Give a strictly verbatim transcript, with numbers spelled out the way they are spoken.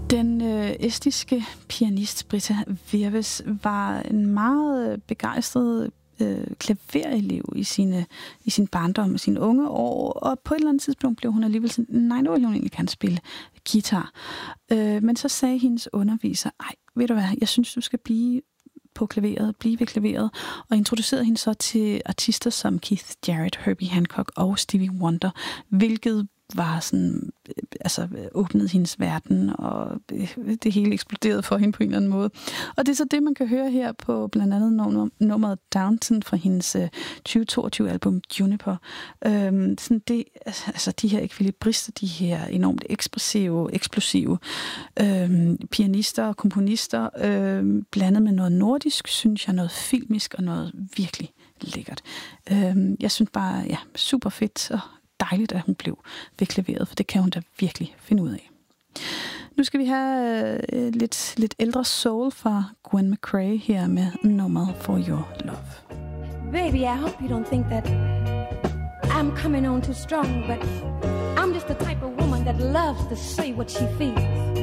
Den øh, estiske pianist Britta Wirves var en meget begejstret øh, klaverelev i sine i sin barndom og sine unge år, og på et eller andet tidspunkt blev hun alligevel sådan, nej, nu ville hun egentlig kan spille guitar. Øh, men så sagde hendes underviser, ej, ved du hvad, jeg synes, du skal blive på klaveret, blive ved klaveret, og introducerede hende så til artister som Keith Jarrett, Herbie Hancock og Stevie Wonder, hvilket var sådan, altså åbnede hendes verden, og det hele eksploderede for hende på en eller anden måde. Og det er så det, man kan høre her på blandt andet nummeret Downton fra hendes tyve toogtyve album Juniper. Øhm, sådan det, altså de her ekvilibrister, de her enormt ekspressive, eksplosive øhm, pianister og komponister, øhm, blandet med noget nordisk, synes jeg, noget filmisk og noget virkelig lækkert. Øhm, jeg synes bare, ja, super fedt og dejligt, at hun blev ved klaveret, for det kan hun da virkelig finde ud af. Nu skal vi have øh, lidt, lidt ældre soul fra Gwen McCrae her med nummeret For Your Love. Baby, I hope you don't think that I'm coming on too strong, but I'm just the type of woman that loves to say what she feels.